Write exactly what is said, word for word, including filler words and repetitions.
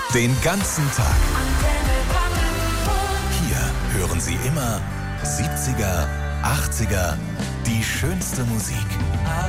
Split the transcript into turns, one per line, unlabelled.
Den ganzen Tag. Hier hören Sie immer siebziger, achtziger, die schönste Musik.